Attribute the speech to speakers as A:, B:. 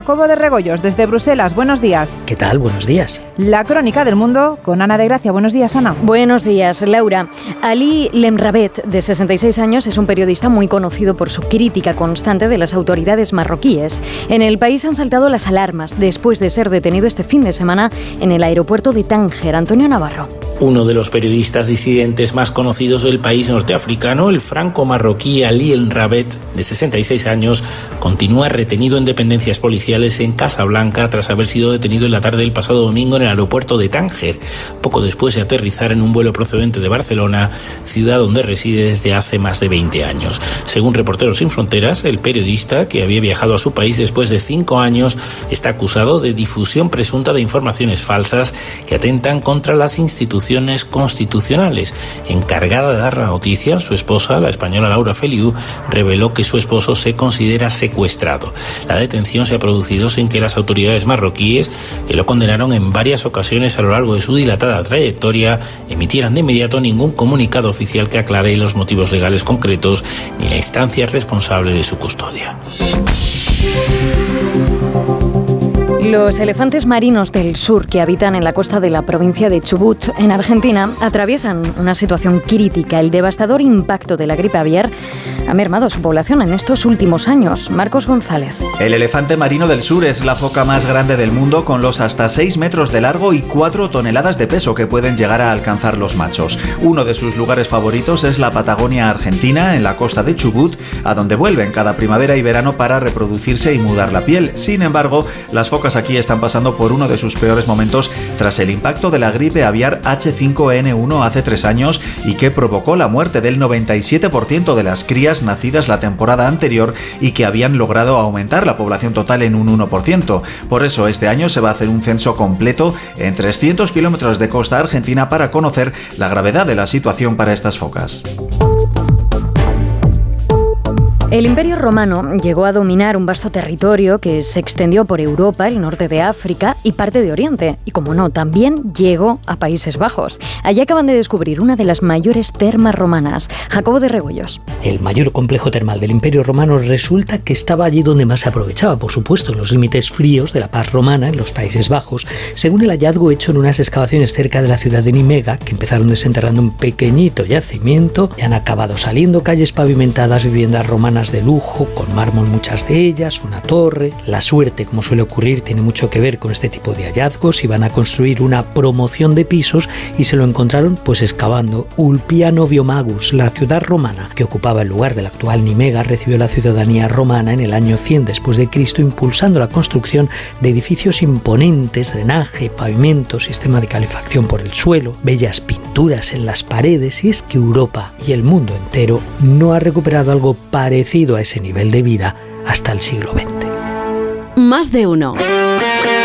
A: Jacobo de Regoyos, desde Bruselas, buenos días.
B: ¿Qué tal? Buenos días.
A: La crónica del mundo con Ana de Gracia. Buenos días, Ana.
C: Buenos días, Laura. Ali Lemrabet, de 66 años, es un periodista muy conocido por su crítica constante de las autoridades marroquíes. En el país han saltado las alarmas después de ser detenido este fin de semana en el aeropuerto de Tánger. Antonio Navarro.
D: Uno de los periodistas disidentes más conocidos del país norteafricano, el franco-marroquí Ali Lemrabet, de 66 años, continúa retenido en dependencias policiales en Casablanca tras haber sido detenido en la tarde del pasado domingo en el aeropuerto de Tánger, poco después de aterrizar en un vuelo procedente de Barcelona, ciudad donde reside desde hace más de 20 años. Según Reporteros Sin Fronteras, el periodista, que había viajado a su país después de 5 años, está acusado de difusión presunta de informaciones falsas que atentan contra las instituciones constitucionales. Encargada de dar la noticia, su esposa, la española Laura Feliu, reveló que su esposo se considera secuestrado. La detención se ha producido sin que las autoridades marroquíes, que lo condenaron en varias ocasiones a lo largo de su dilatada trayectoria, emitieran de inmediato ningún comunicado oficial que aclare los motivos legales concretos ni la instancia responsable de su custodia.
C: Los elefantes marinos del sur que habitan en la costa de la provincia de Chubut, en Argentina, atraviesan una situación crítica. El devastador impacto de la gripe aviar ha mermado su población en estos últimos años. Marcos González.
E: El elefante marino del sur es la foca más grande del mundo, con los hasta 6 metros de largo y 4 toneladas de peso que pueden llegar a alcanzar los machos. Uno de sus lugares favoritos es la Patagonia argentina, en la costa de Chubut, a donde vuelven cada primavera y verano para reproducirse y mudar la piel. Sin embargo, las focas aquí están pasando por uno de sus peores momentos tras el impacto de la gripe aviar H5N1 hace 3 años y que provocó la muerte del 97% de las crías nacidas la temporada anterior y que habían logrado aumentar la población total en un 1%. Por eso este año se va a hacer un censo completo en 300 kilómetros de costa argentina para conocer la gravedad de la situación para estas focas.
C: El Imperio Romano llegó a dominar un vasto territorio que se extendió por Europa, el norte de África y parte de Oriente. Y como no, también llegó a Países Bajos. Allí acaban de descubrir una de las mayores termas romanas. Jacobo de Regoyos.
B: El mayor complejo termal del Imperio Romano resulta que estaba allí donde más se aprovechaba, por supuesto, en los límites fríos de la paz romana, en los Países Bajos, según el hallazgo hecho en unas excavaciones cerca de la ciudad de Nimega, que empezaron desenterrando un pequeñito yacimiento y han acabado saliendo calles pavimentadas, viviendas romanas de lujo, con mármol muchas de ellas, una torre. La suerte, como suele ocurrir, tiene mucho que ver con este tipo de hallazgos. Iban a construir una promoción de pisos y se lo encontraron pues excavando. Ulpia Noviomagus, la ciudad romana que ocupaba el lugar del actual Nimega, recibió la ciudadanía romana en el año 100 después de Cristo, impulsando la construcción de edificios imponentes, drenaje, pavimento, sistema de calefacción por el suelo, bellas pinturas en las paredes. Y es que Europa y el mundo entero no ha recuperado algo parecido a ese nivel de vida hasta el siglo XX.
F: Más de uno.